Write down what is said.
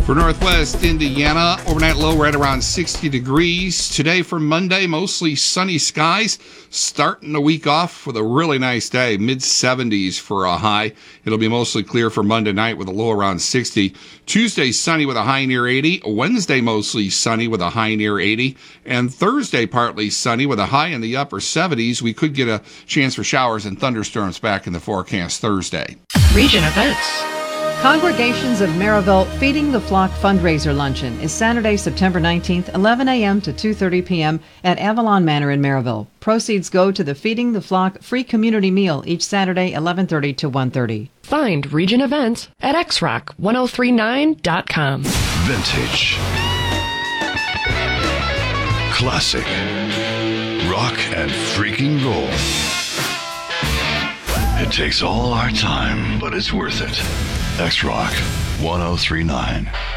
For Northwest Indiana, overnight low right around 60 degrees. Today for Monday, mostly sunny skies. Starting the week off with a really nice day, mid-70s for a high. It'll be mostly clear for Monday night with a low around 60. Tuesday, sunny with a high near 80. Wednesday, mostly sunny with a high near 80. And Thursday, partly sunny with a high in the upper 70s. We could get a chance for showers and thunderstorms back in the forecast Thursday. Region events. Congregations of Maryville Feeding the Flock fundraiser luncheon is Saturday, September 19th, 11 a.m. to 2:30 p.m. at Avalon Manor in Maryville. Proceeds go to the Feeding the Flock free community meal each Saturday, 11:30 to 1:30. Find region events at xrock1039.com. Vintage. Classic. Rock and freaking roll. It takes all our time, but it's worth it. X-Rock 1039.